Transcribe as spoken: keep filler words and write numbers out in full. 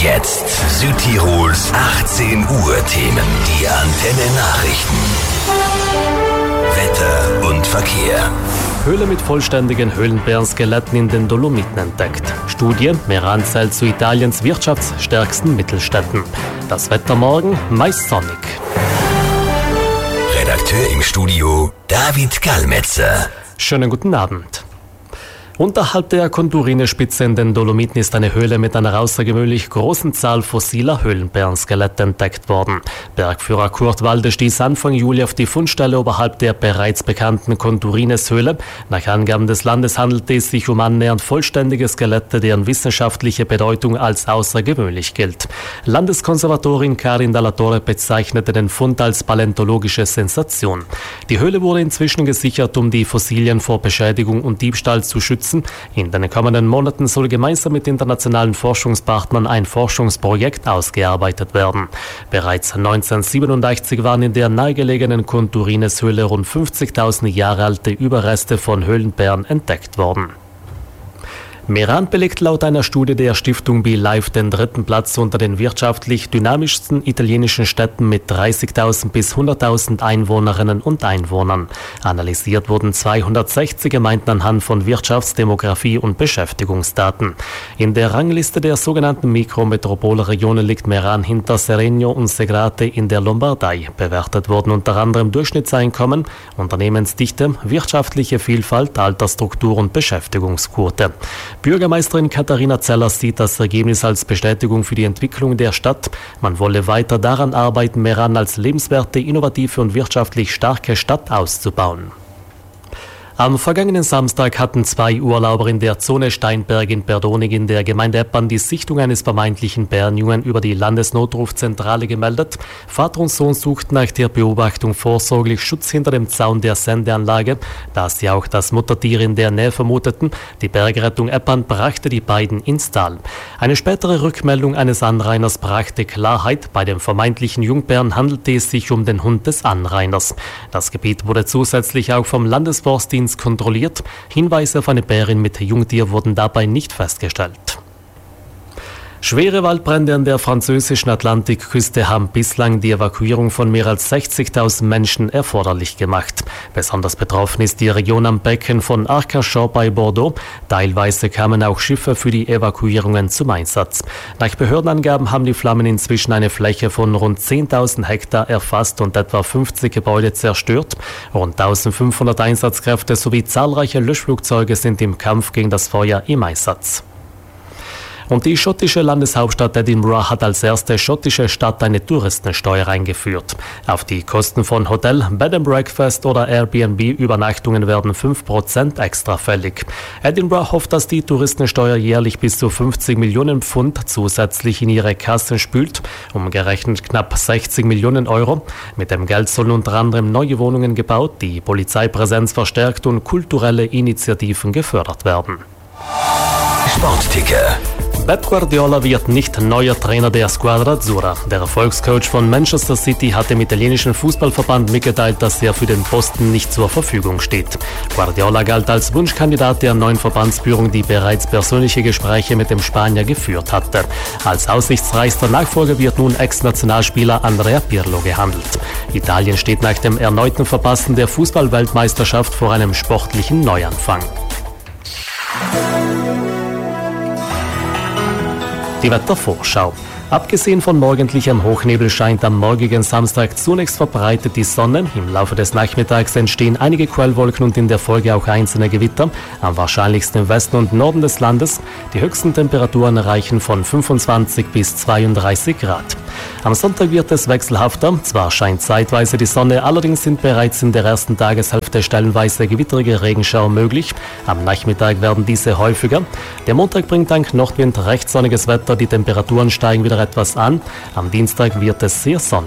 jetzt Südtirols achtzehn Uhr Themen. Die Antenne Nachrichten. Wetter und Verkehr. Höhle mit vollständigen Höhlenbärenskeletten in den Dolomiten entdeckt. Studie: Meran zählt zu Italiens wirtschaftsstärksten Mittelstädten. Das Wetter morgen meist sonnig. Redakteur im Studio David Kalmetzer. Schönen guten Abend. Unterhalb der Conturine-Spitze in den Dolomiten ist eine Höhle mit einer außergewöhnlich großen Zahl fossiler Höhlenbärenskelette entdeckt worden. Bergführer Kurt Walde stieß Anfang Juli auf die Fundstelle oberhalb der bereits bekannten Conturines-Höhle. Nach Angaben des Landes handelte es sich um annähernd vollständige Skelette, deren wissenschaftliche Bedeutung als außergewöhnlich gilt. Landeskonservatorin Karin Dalla Torre bezeichnete den Fund als paläontologische Sensation. Die Höhle wurde inzwischen gesichert, um die Fossilien vor Beschädigung und Diebstahl zu schützen. In den kommenden Monaten soll gemeinsam mit internationalen Forschungspartnern ein Forschungsprojekt ausgearbeitet werden. Bereits neunzehnhundertsiebenundachtzig waren in der nahegelegenen Conturines-Höhle rund fünfzigtausend Jahre alte Überreste von Höhlenbären entdeckt worden. Meran belegt laut einer Studie der Stiftung BeLive den dritten Platz unter den wirtschaftlich dynamischsten italienischen Städten mit dreißigtausend bis hunderttausend Einwohnerinnen und Einwohnern. Analysiert wurden zweihundertsechzig Gemeinden anhand von Wirtschaftsdemografie und Beschäftigungsdaten. In der Rangliste der sogenannten Mikrometropolregionen liegt Meran hinter Seregno und Segrate in der Lombardei. Bewertet wurden unter anderem Durchschnittseinkommen, Unternehmensdichte, wirtschaftliche Vielfalt, Altersstruktur und Beschäftigungsquote. Bürgermeisterin Katharina Zeller sieht das Ergebnis als Bestätigung für die Entwicklung der Stadt. Man wolle weiter daran arbeiten, Meran als lebenswerte, innovative und wirtschaftlich starke Stadt auszubauen. Am vergangenen Samstag hatten zwei Urlauber in der Zone Steinberg in Perdonig in der Gemeinde Eppan die Sichtung eines vermeintlichen Bärenjungen über die Landesnotrufzentrale gemeldet. Vater und Sohn suchten nach der Beobachtung vorsorglich Schutz hinter dem Zaun der Sendeanlage, da sie auch das Muttertier in der Nähe vermuteten. Die Bergrettung Eppan brachte die beiden ins Tal. Eine spätere Rückmeldung eines Anrainers brachte Klarheit. Bei dem vermeintlichen Jungbären handelte es sich um den Hund des Anrainers. Das Gebiet wurde zusätzlich auch vom Landesforstdienst kontrolliert. Hinweise auf eine Bärin mit Jungtier wurden dabei nicht festgestellt. Schwere Waldbrände an der französischen Atlantikküste haben bislang die Evakuierung von mehr als sechzigtausend Menschen erforderlich gemacht. Besonders betroffen ist die Region am Becken von Arcachon bei Bordeaux. Teilweise kamen auch Schiffe für die Evakuierungen zum Einsatz. Nach Behördenangaben haben die Flammen inzwischen eine Fläche von rund zehntausend Hektar erfasst und etwa fünfzig Gebäude zerstört. Rund eintausendfünfhundert Einsatzkräfte sowie zahlreiche Löschflugzeuge sind im Kampf gegen das Feuer im Einsatz. Und die schottische Landeshauptstadt Edinburgh hat als erste schottische Stadt eine Touristensteuer eingeführt. Auf die Kosten von Hotel, Bed and Breakfast oder Airbnb-Übernachtungen werden fünf Prozent extra fällig. Edinburgh hofft, dass die Touristensteuer jährlich bis zu fünfzig Millionen Pfund zusätzlich in ihre Kassen spült, umgerechnet knapp sechzig Millionen Euro. Mit dem Geld sollen unter anderem neue Wohnungen gebaut, die Polizeipräsenz verstärkt und kulturelle Initiativen gefördert werden. Sportticker. Pep Guardiola wird nicht neuer Trainer der Squadra Azzurra. Der Erfolgscoach von Manchester City hat dem italienischen Fußballverband mitgeteilt, dass er für den Posten nicht zur Verfügung steht. Guardiola galt als Wunschkandidat der neuen Verbandsführung, die bereits persönliche Gespräche mit dem Spanier geführt hatte. Als aussichtsreichster Nachfolger wird nun Ex-Nationalspieler Andrea Pirlo gehandelt. Italien steht nach dem erneuten Verpassen der Fußball-Weltmeisterschaft vor einem sportlichen Neuanfang. Die Wettervorschau. Abgesehen von morgendlichem Hochnebel scheint am morgigen Samstag zunächst verbreitet die Sonne. Im Laufe des Nachmittags entstehen einige Quellwolken und in der Folge auch einzelne Gewitter, am wahrscheinlichsten im Westen und Norden des Landes. Die höchsten Temperaturen reichen von fünfundzwanzig bis zweiunddreißig Grad. Am Sonntag wird es wechselhafter. Zwar scheint zeitweise die Sonne, allerdings sind bereits in der ersten Tageshälfte stellenweise gewitterige Regenschauer möglich. Am Nachmittag werden diese häufiger. Der Montag bringt dank Nordwind recht sonniges Wetter. Die Temperaturen steigen wieder etwas an. Am Dienstag wird es sehr sonnig.